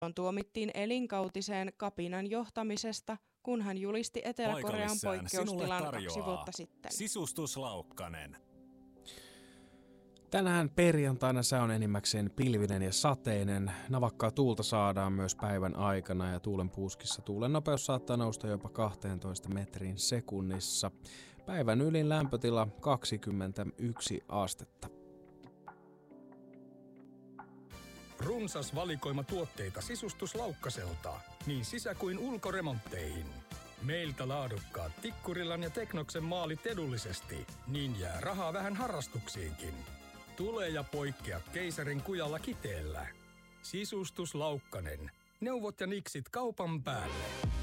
tuomittiin elinkautiseen kapinan johtamisesta, kun hän julisti Etelä-Korean poikkeustilan 2 vuotta sitten. Sisustus Laukkanen. Tänään perjantaina sää on enimmäkseen pilvinen ja sateinen. Navakkaa tuulta saadaan myös päivän aikana ja tuulen puuskissa tuulen nopeus saattaa nousta jopa 12 metrin sekunnissa. Päivän ylin lämpötila 21 astetta. Runsas valikoima tuotteita Sisustus Laukkaselta, niin sisä- kuin ulkoremontteihin. Meiltä laadukkaat Tikkurilan ja Teknoksen maalit edullisesti, niin jää rahaa vähän harrastuksiinkin. Tule ja poikkea keisarin kujalla Kiteellä. Sisustus Laukkanen. Neuvot ja niksit kaupan päälle.